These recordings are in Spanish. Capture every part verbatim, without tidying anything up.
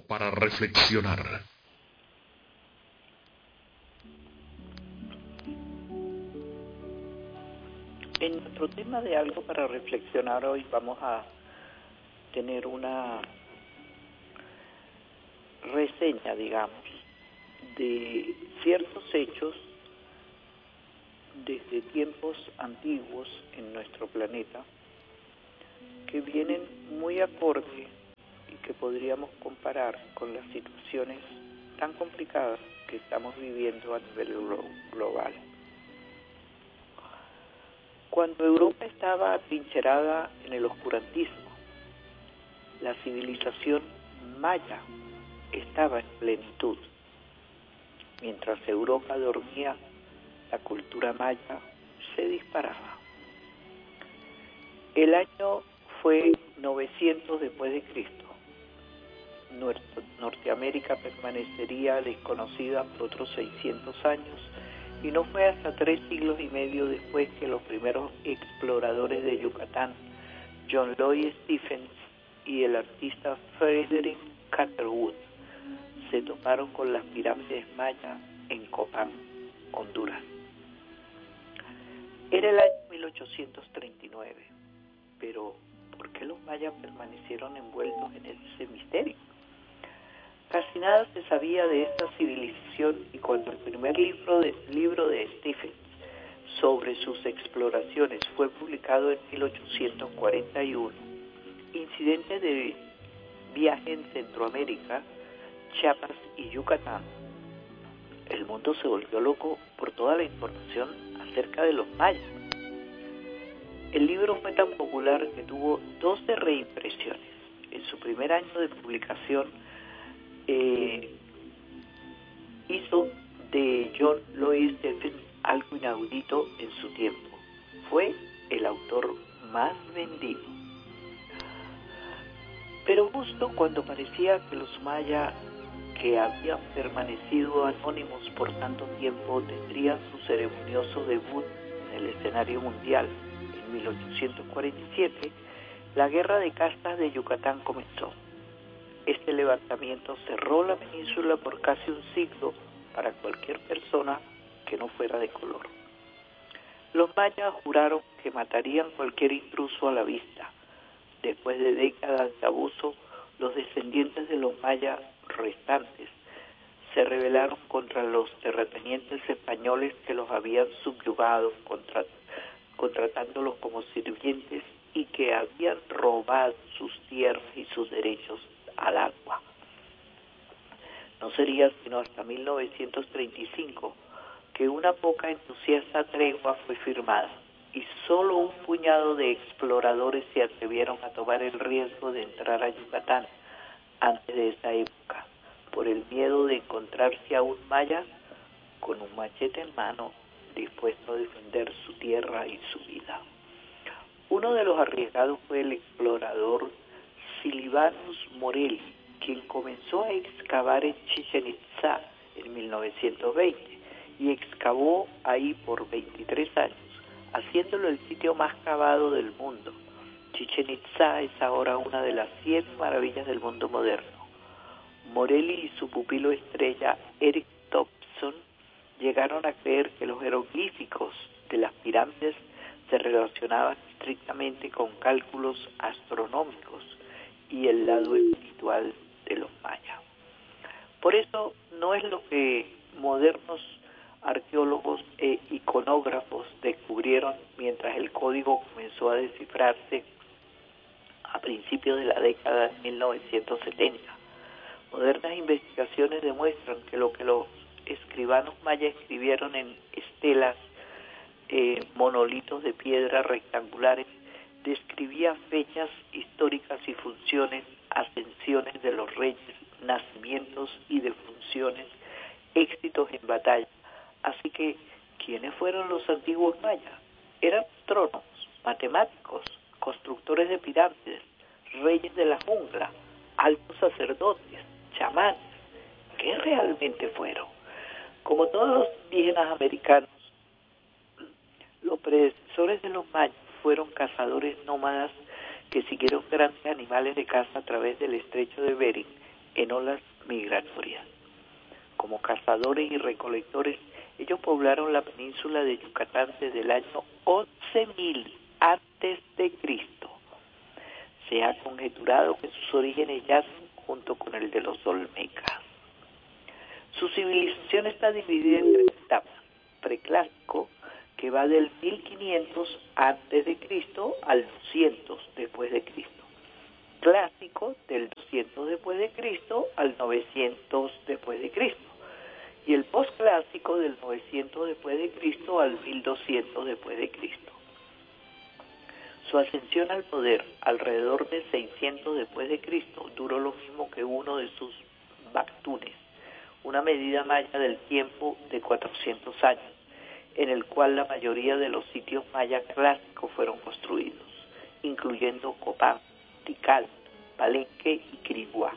para reflexionar. En nuestro tema de algo para reflexionar hoy vamos a tener una reseña, digamos, de ciertos hechos desde tiempos antiguos en nuestro planeta que vienen muy acorde y que podríamos comparar con las situaciones tan complicadas que estamos viviendo a nivel global. Cuando Europa estaba atrincherada en el oscurantismo, la civilización maya estaba en plenitud. Mientras Europa dormía, la cultura maya se disparaba. El año fue novecientos después de Cristo. Norteamérica permanecería desconocida por otros seiscientos años y no fue hasta tres siglos y medio después que los primeros exploradores de Yucatán, John Lloyd Stephens y el artista Frederick Catherwood, se toparon con las pirámides mayas en Copán, Honduras. Era el año mil ochocientos treinta y nueve, pero ¿por qué los mayas permanecieron envueltos en ese misterio? Casi nada se sabía de esta civilización y cuando el primer libro de, libro de Stephens sobre sus exploraciones fue publicado en mil ochocientos cuarenta y uno, incidentes de viaje en Centroamérica, Chiapas y Yucatán, el mundo se volvió loco por toda la información acerca de los mayas. El libro fue tan popular que tuvo doce reimpresiones. En su primer año de publicación, eh, hizo de John Lloyd Stephens algo inaudito en su tiempo. Fue el autor más vendido. Pero justo cuando parecía que los mayas, que habían permanecido anónimos por tanto tiempo, tendrían su ceremonioso debut en el escenario mundial en mil ochocientos cuarenta y siete, la guerra de castas de Yucatán comenzó. Este levantamiento cerró la península por casi un siglo para cualquier persona que no fuera de color. Los mayas juraron que matarían cualquier intruso a la vista. Después de décadas de abuso, los descendientes de los mayas restantes se rebelaron contra los terratenientes españoles que los habían subyugado, contra, contratándolos como sirvientes y que habían robado sus tierras y sus derechos al agua. No sería sino hasta mil novecientos treinta y cinco que una poca entusiasta tregua fue firmada y solo un puñado de exploradores se atrevieron a tomar el riesgo de entrar a Yucatán antes de esa época, por el miedo de encontrarse a un maya con un machete en mano dispuesto a defender su tierra y su vida. Uno de los arriesgados fue el explorador Silvanus Morelli, quien comenzó a excavar en Chichén Itzá en mil novecientos veinte y excavó ahí por veintitrés años, haciéndolo el sitio más cavado del mundo. Chichén Itzá es ahora una de las siete maravillas del mundo moderno. Morelli y su pupilo estrella Eric Thompson llegaron a creer que los jeroglíficos de las pirámides se relacionaban estrictamente con cálculos astronómicos y el lado espiritual de los mayas. Por eso no es lo que modernos arqueólogos e iconógrafos descubrieron mientras el código comenzó a descifrarse a principios de la década de mil novecientos setenta. Modernas investigaciones demuestran que lo que los escribanos mayas escribieron en estelas, eh, monolitos de piedra rectangulares, describía fechas históricas y funciones, ascensiones de los reyes, nacimientos y defunciones, éxitos en batalla. Así que, ¿quiénes fueron los antiguos mayas? Eran astrónomos, matemáticos, constructores de pirámides, reyes de la jungla, altos sacerdotes, chamanes. ¿Qué realmente fueron? Como todos los indígenas americanos, los predecesores de los mayas fueron cazadores nómadas que siguieron grandes animales de caza a través del estrecho de Bering en olas migratorias. Como cazadores y recolectores, ellos poblaron la península de Yucatán desde el año once mil antes de Cristo. Se ha conjeturado que sus orígenes yacen junto con el de los olmecas. Su civilización está dividida en tres etapas: preclásico, que va del mil quinientos antes de Cristo al doscientos después de Cristo; clásico, del doscientos después de Cristo al novecientos después de Cristo; y el posclásico, del novecientos después de Cristo al mil doscientos después de Cristo. Su ascensión al poder alrededor de seiscientos después de Cristo duró lo mismo que uno de sus bactunes, una medida maya del tiempo de cuatrocientos años, en el cual la mayoría de los sitios mayas clásicos fueron construidos, incluyendo Copán, Tikal, Palenque y Quiriguá.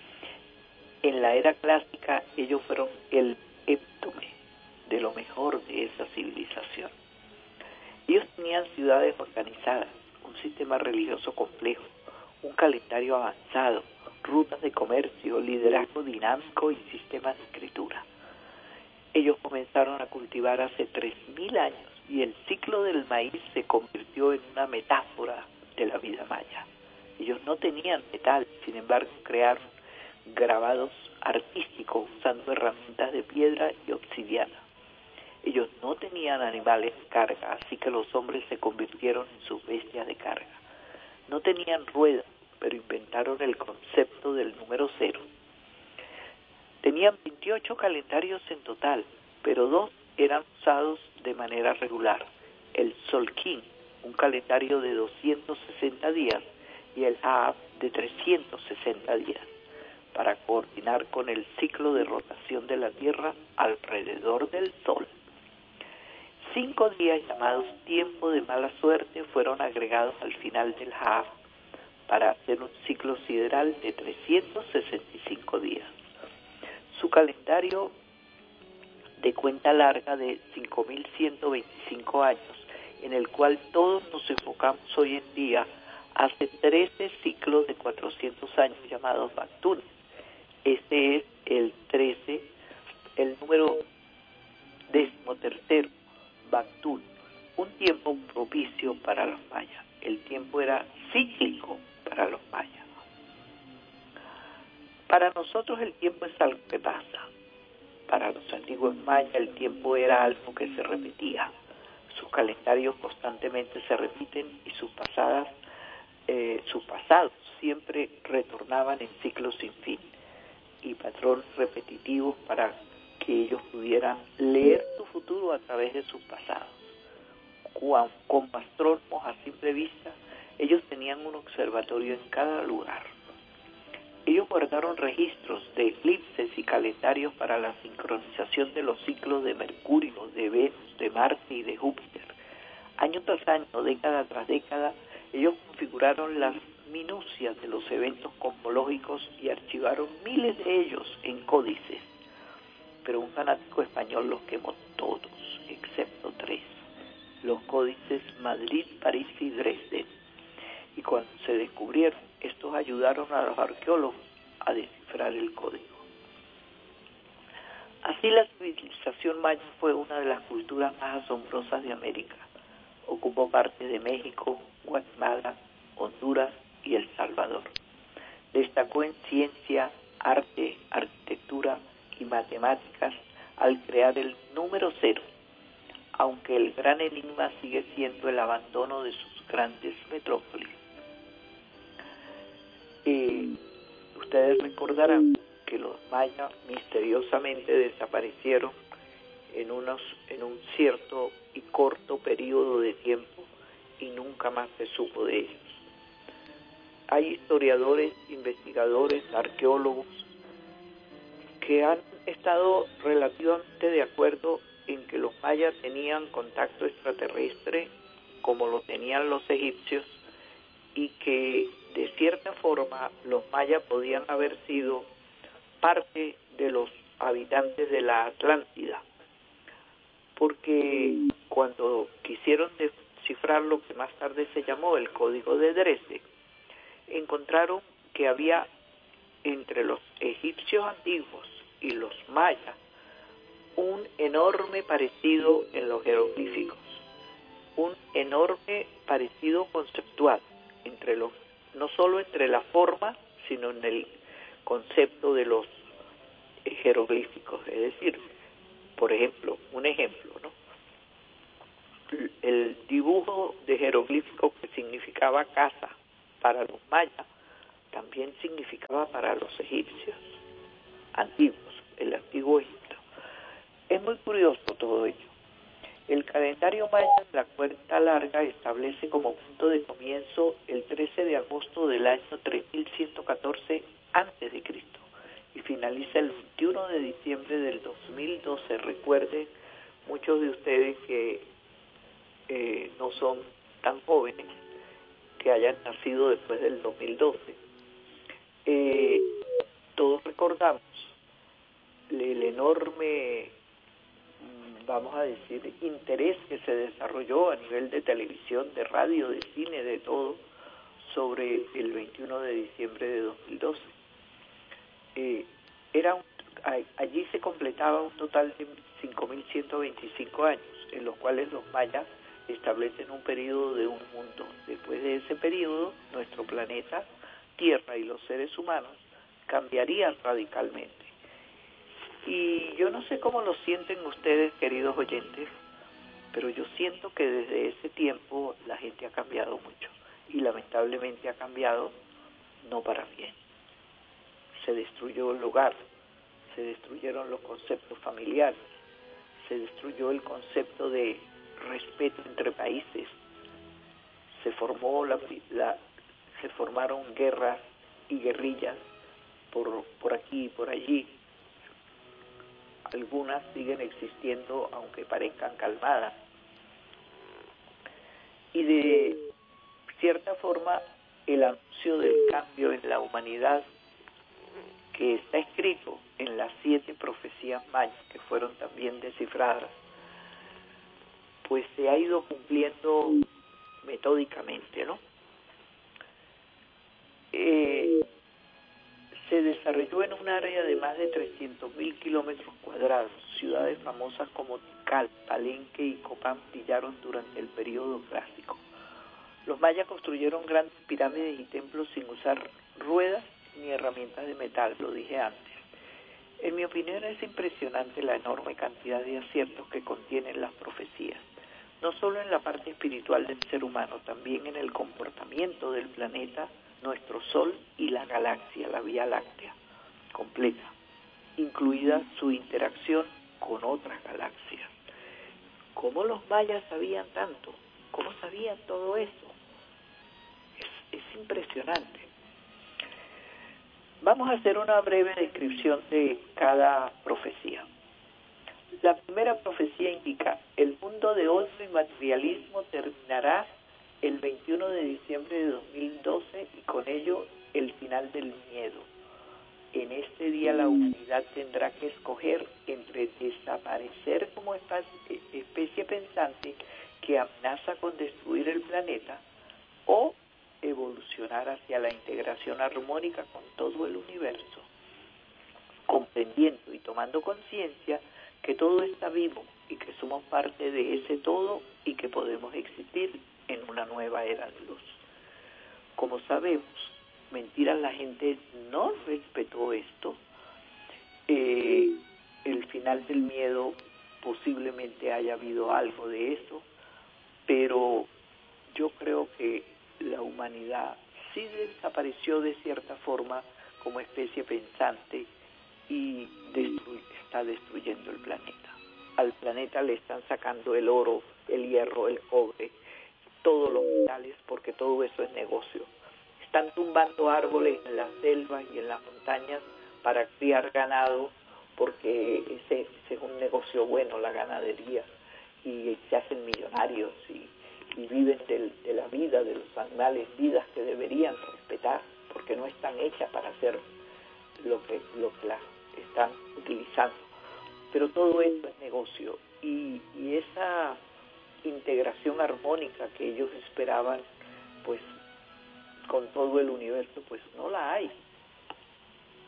En la era clásica, ellos fueron el epítome de lo mejor de esa civilización. Ellos tenían ciudades organizadas, un sistema religioso complejo, un calendario avanzado, rutas de comercio, liderazgo dinámico y sistemas de escritura. Ellos comenzaron a cultivar hace tres mil años y el ciclo del maíz se convirtió en una metáfora de la vida maya. Ellos no tenían metal, sin embargo crearon grabados artísticos usando herramientas de piedra y obsidiana. Ellos no tenían animales de carga, así que los hombres se convirtieron en sus bestias de carga. No tenían ruedas, pero inventaron el concepto del número cero. Tenían veintiocho calendarios en total, pero dos eran usados de manera regular: el Solquín, un calendario de doscientos sesenta días, y el Haab de trescientos sesenta días, para coordinar con el ciclo de rotación de la Tierra alrededor del Sol. Cinco días llamados tiempo de mala suerte fueron agregados al final del Haab para hacer un ciclo sideral de trescientos sesenta y cinco días. Su calendario de cuenta larga de cinco mil ciento veinticinco años, en el cual todos nos enfocamos hoy en día, hace trece ciclos de cuatrocientos años llamados Bactunes. Este es el trece, el número decimotercero, Bactún, un tiempo propicio para los mayas. El tiempo era cíclico para los mayas. Para nosotros el tiempo es algo que pasa. Para los antiguos mayas el tiempo era algo que se repetía. Sus calendarios constantemente se repiten y sus pasadas, eh, sus pasados siempre retornaban en ciclos sin fin y patrones repetitivos para que ellos pudieran leer su futuro a través de sus pasados. Como astrónomos a simple vista, ellos tenían un observatorio en cada lugar. Ellos guardaron registros de eclipses y calendarios para la sincronización de los ciclos de Mercurio, de Venus, de Marte y de Júpiter. Año tras año, década tras década, ellos configuraron las minucias de los eventos cosmológicos y archivaron miles de ellos en códices. Pero un fanático español los quemó todos, excepto tres: los códices Madrid, París y Dresden. Y cuando se descubrieron, estos ayudaron a los arqueólogos a descifrar el código. Así la civilización maya fue una de las culturas más asombrosas de América. Ocupó parte de México, Guatemala, Honduras y El Salvador. Destacó en ciencia, arte, arquitectura y matemáticas al crear el número cero, aunque el gran enigma sigue siendo el abandono de sus grandes metrópolis. Eh, ustedes recordarán que los mayas misteriosamente desaparecieron en, unos, en un cierto y corto periodo de tiempo y nunca más se supo de ellos. Hay historiadores, investigadores, arqueólogos que han estado relativamente de acuerdo en que los mayas tenían contacto extraterrestre como lo tenían los egipcios y que de cierta forma los mayas podían haber sido parte de los habitantes de la Atlántida, porque cuando quisieron descifrar lo que más tarde se llamó el Código de Dresde, encontraron que había entre los egipcios antiguos y los mayas un enorme parecido en los jeroglíficos, un enorme parecido conceptual entre los, no solo entre la forma, sino en el concepto de los jeroglíficos. Es decir, por ejemplo, un ejemplo, ¿no? El dibujo de jeroglífico que significaba casa para los mayas también significaba para los egipcios antiguos, el antiguo Egipto. Es muy curioso todo ello. El calendario maya de la cuenta larga establece como punto de comienzo el trece de agosto del año tres mil ciento catorce antes de Cristo y finaliza el veintiuno de diciembre del dos mil doce. Recuerden muchos de ustedes que eh, no son tan jóvenes, que hayan nacido después del dos mil doce. Eh, todos recordamos el enorme, vamos a decir, interés que se desarrolló a nivel de televisión, de radio, de cine, de todo, sobre el veintiuno de diciembre de dos mil doce. Eh, era un, allí se completaba un total de cinco mil ciento veinticinco años, en los cuales los mayas establecen un periodo de un mundo. Después de ese periodo, nuestro planeta, Tierra y los seres humanos cambiarían radicalmente. Y yo no sé cómo lo sienten ustedes, queridos oyentes, pero yo siento que desde ese tiempo la gente ha cambiado mucho y lamentablemente ha cambiado no para bien. Se destruyó el hogar, se destruyeron los conceptos familiares, se destruyó el concepto de respeto entre países, se formó la, la se formaron guerras y guerrillas por, por aquí y por allí. Algunas siguen existiendo aunque parezcan calmadas. Y de cierta forma el anuncio del cambio en la humanidad, que está escrito en las siete profecías mayas que fueron también descifradas, pues se ha ido cumpliendo metódicamente, ¿no? Eh, se desarrolló en un área de más de trescientos mil kilómetros cuadrados. Ciudades famosas como Tikal, Palenque y Copán brillaron durante el periodo clásico. Los mayas construyeron grandes pirámides y templos sin usar ruedas ni herramientas de metal, lo dije antes. En mi opinión es impresionante la enorme cantidad de aciertos que contienen las profecías, no solo en la parte espiritual del ser humano, también en el comportamiento del planeta, nuestro Sol y la galaxia, la Vía Láctea, completa, incluida su interacción con otras galaxias. ¿Cómo los mayas sabían tanto? ¿Cómo sabían todo eso? Es, es impresionante. Vamos a hacer una breve descripción de cada profecía. La primera profecía indica: el mundo de ocio y materialismo terminará el veintiuno de diciembre de dos mil doce y con ello el final del miedo. En este día la humanidad tendrá que escoger entre desaparecer como especie pensante que amenaza con destruir el planeta o evolucionar hacia la integración armónica con todo el universo, comprendiendo y tomando conciencia que todo está vivo y que somos parte de ese todo y que podemos existir en una nueva era de luz. Como sabemos, mentiras, la gente no respetó esto. Eh, el final del miedo posiblemente haya habido algo de eso, pero yo creo que la humanidad sí desapareció de cierta forma como especie pensante y destru- está destruyendo el planeta. Al planeta le están sacando el oro, el hierro, el cobre, todos los metales, porque todo eso es negocio. Están tumbando árboles en las selvas y en las montañas para criar ganado, porque ese, ese es un negocio bueno, la ganadería, y se hacen millonarios y, y viven del, de la vida de los animales, vidas que deberían respetar, porque no están hechas para hacer lo que, lo que las están utilizando. Pero todo esto es negocio, y, y esa integración armónica que ellos esperaban, pues con todo el universo, pues no la hay.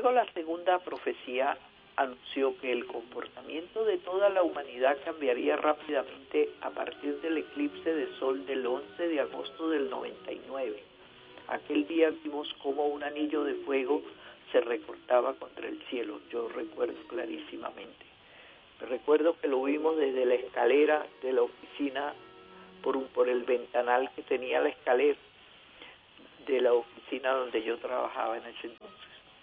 Luego la segunda profecía anunció que el comportamiento de toda la humanidad cambiaría rápidamente a partir del eclipse de sol del once de agosto del noventa y nueve. Aquel día vimos cómo un anillo de fuego se recortaba contra el cielo. Yo recuerdo clarísimamente. Recuerdo que lo vimos desde la escalera de la oficina, por, un, por el ventanal que tenía la escalera de la oficina donde yo trabajaba en ese entonces.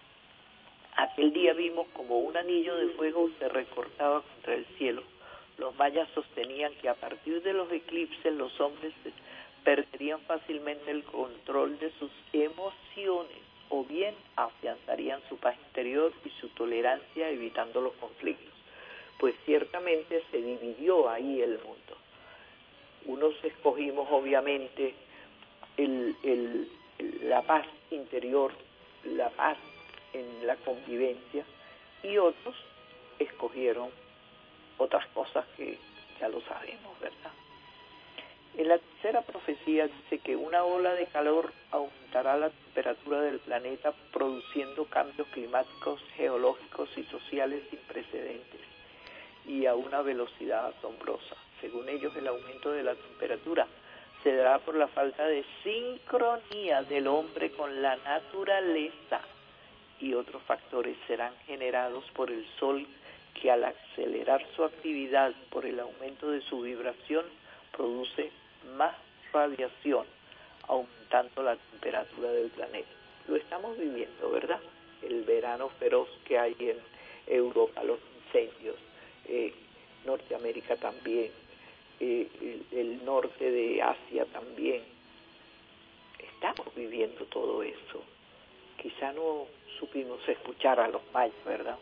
Aquel día vimos como un anillo de fuego se recortaba contra el cielo. Los mayas sostenían que a partir de los eclipses los hombres perderían fácilmente el control de sus emociones o bien afianzarían su paz interior y su tolerancia evitando los conflictos. Pues ciertamente se dividió ahí el mundo. Unos escogimos obviamente el, el, la paz interior, la paz en la convivencia, y otros escogieron otras cosas que ya lo sabemos, ¿verdad? En la tercera profecía dice que una ola de calor aumentará la temperatura del planeta, produciendo cambios climáticos, geológicos y sociales sin precedentes y a una velocidad asombrosa. Según ellos, el aumento de la temperatura se dará por la falta de sincronía del hombre con la naturaleza, y otros factores serán generados por el Sol, que al acelerar su actividad por el aumento de su vibración produce más radiación, aumentando la temperatura del planeta. Lo estamos viviendo, ¿verdad? El verano feroz que hay en Europa, los incendios, eh, Norteamérica también, eh, el, el norte de Asia también. Estamos viviendo todo eso. Quizá no supimos escuchar a los mayas, ¿verdad?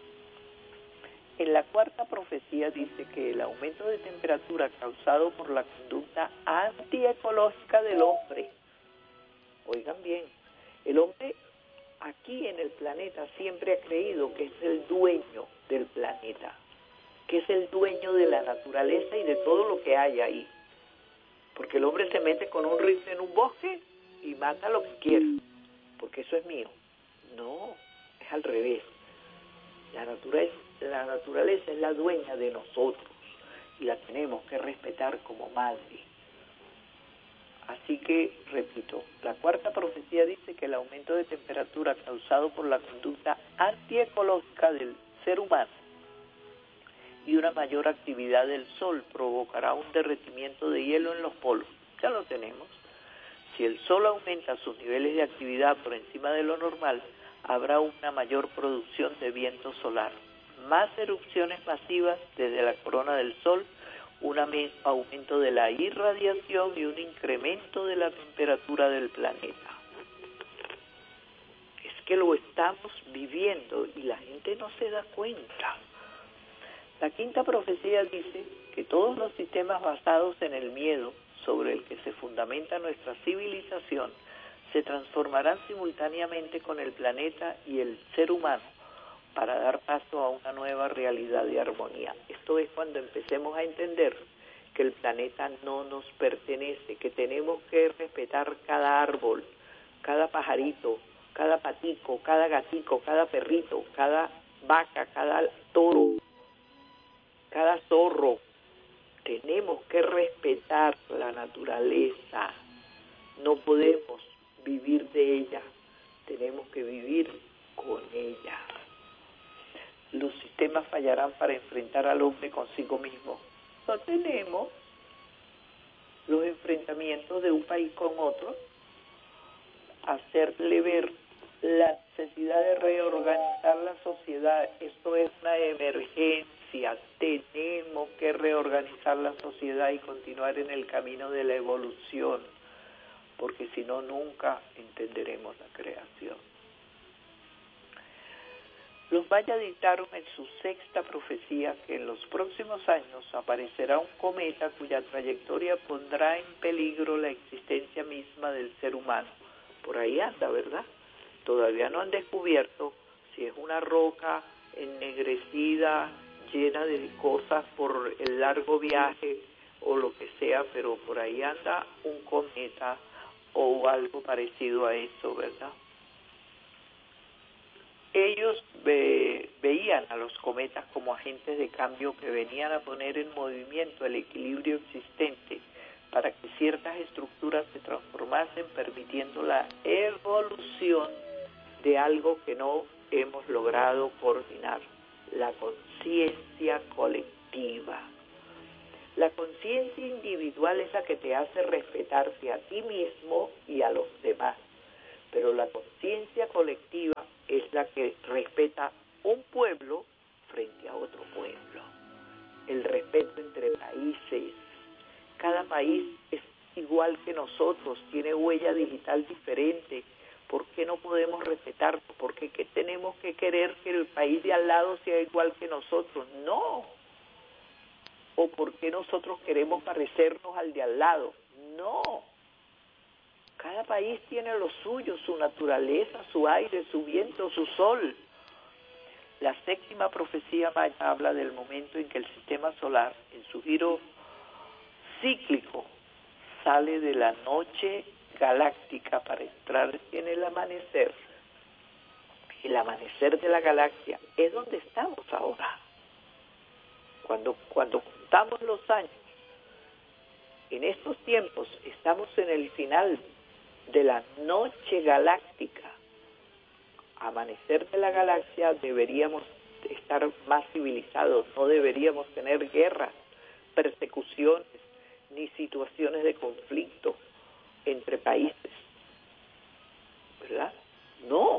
En la cuarta profecía dice que el aumento de temperatura causado por la conducta antiecológica del hombre, oigan bien, el hombre aquí en el planeta siempre ha creído que es el dueño del planeta, que es el dueño de la naturaleza y de todo lo que hay ahí, porque el hombre se mete con un rifle en un bosque y mata lo que quiera, porque eso es mío. No, es al revés. La naturaleza, la naturaleza es la dueña de nosotros y la tenemos que respetar como madre. Así que, repito, la cuarta profecía dice que el aumento de temperatura causado por la conducta antiecológica del ser humano y una mayor actividad del Sol provocará un derretimiento de hielo en los polos. Ya lo tenemos. Si el Sol aumenta sus niveles de actividad por encima de lo normal, habrá una mayor producción de viento solar, más erupciones masivas desde la corona del Sol, un aumento de la irradiación y un incremento de la temperatura del planeta. Es que lo estamos viviendo y la gente no se da cuenta. La quinta profecía dice que todos los sistemas basados en el miedo, sobre el que se fundamenta nuestra civilización, se transformarán simultáneamente con el planeta y el ser humano para dar paso a una nueva realidad de armonía. Esto es cuando empecemos a entender que el planeta no nos pertenece, que tenemos que respetar cada árbol, cada pajarito, cada patico, cada gatico, cada perrito, cada vaca, cada toro, cada zorro. Tenemos que respetar la naturaleza. No podemos vivir de ella, tenemos que vivir con ella. Los sistemas fallarán para enfrentar al hombre consigo mismo. No tenemos los enfrentamientos de un país con otro, hacerle ver la necesidad de reorganizar la sociedad. Esto es una emergencia, tenemos que reorganizar la sociedad y continuar en el camino de la evolución, porque si no, nunca entenderemos la creación. Los mayas dictaron en su sexta profecía que en los próximos años aparecerá un cometa cuya trayectoria pondrá en peligro la existencia misma del ser humano. Por ahí anda, ¿verdad? Todavía no han descubierto si es una roca ennegrecida, llena de cosas por el largo viaje o lo que sea, pero por ahí anda un cometa o algo parecido a eso, ¿verdad? ellos ve, veían a los cometas como agentes de cambio que venían a poner en movimiento el equilibrio existente para que ciertas estructuras se transformasen, permitiendo la evolución de algo que no hemos logrado coordinar, la conciencia colectiva. La conciencia individual es la que te hace respetarte a ti mismo y a los demás, pero la conciencia colectiva es la que respeta un pueblo frente a otro pueblo. El respeto entre países. Cada país es igual que nosotros, tiene huella digital diferente. ¿Por qué no podemos respetarlo? ¿Por qué que tenemos que querer que el país de al lado sea igual que nosotros? No. ¿O por qué nosotros queremos parecernos al de al lado? No. Cada país tiene lo suyo, su naturaleza, su aire, su viento, su sol. La séptima profecía maya habla del momento en que el sistema solar, en su giro cíclico, sale de la noche galáctica para entrar en el amanecer. El amanecer de la galaxia es donde estamos ahora. Cuando, cuando contamos los años, en estos tiempos estamos en el final de la noche galáctica. Amanecer de la galaxia, deberíamos estar más civilizados, no deberíamos tener guerras, persecuciones, ni situaciones de conflicto entre países, ¿verdad? No.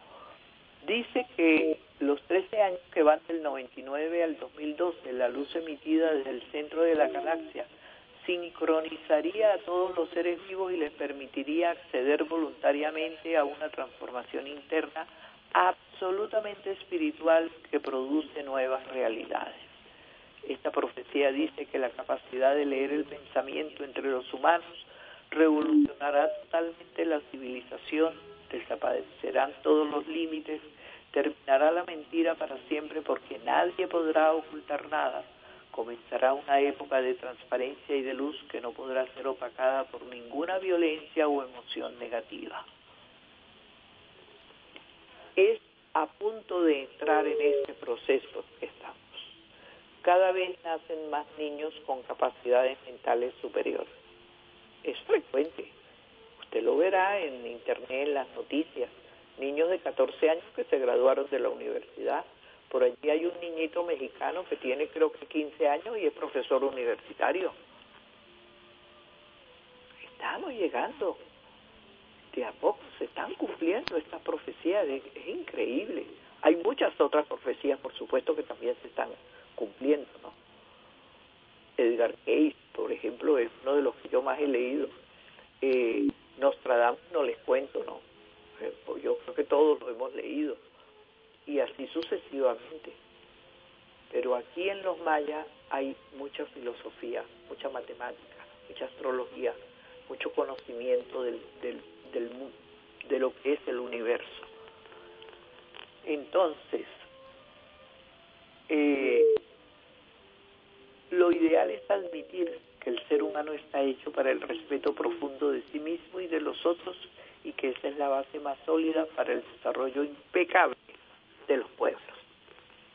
Dice que los trece años que van del noventa y nueve al dos mil doce, la luz emitida desde el centro de la galaxia sincronizaría a todos los seres vivos y les permitiría acceder voluntariamente a una transformación interna absolutamente espiritual que produce nuevas realidades. Esta profecía dice que la capacidad de leer el pensamiento entre los humanos revolucionará totalmente la civilización, desaparecerán todos los límites, terminará la mentira para siempre porque nadie podrá ocultar nada. Comenzará una época de transparencia y de luz que no podrá ser opacada por ninguna violencia o emoción negativa. Es a punto de entrar en este proceso que estamos. Cada vez nacen más niños con capacidades mentales superiores. Es frecuente. Usted lo verá en internet, en las noticias. Niños de catorce años que se graduaron de la universidad. Por allí hay un niñito mexicano que tiene creo que quince años y es profesor universitario. Estamos llegando. De a poco se están cumpliendo estas profecías. Es increíble. Hay muchas otras profecías, por supuesto, que también se están cumpliendo, ¿no? Edgar Cayce, por ejemplo, es uno de los que yo más he leído. Eh, Nostradamus no les cuento, ¿no? Eh, pues yo creo que todos lo hemos leído. Y así sucesivamente. Pero aquí en los mayas hay mucha filosofía, mucha matemática, mucha astrología, mucho conocimiento del, del, del, de lo que es el universo. Entonces, eh, lo ideal es admitir que el ser humano está hecho para el respeto profundo de sí mismo y de los otros, y que esa es la base más sólida para el desarrollo impecable de los pueblos.